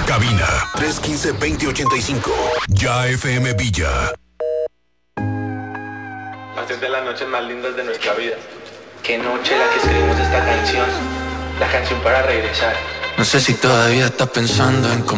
Cabina 315-2085. Ya FM Villa. Haces de las noches más lindas de nuestra vida. Qué noche la que escribimos esta canción. La canción para regresar. No sé si todavía estás pensando en cómo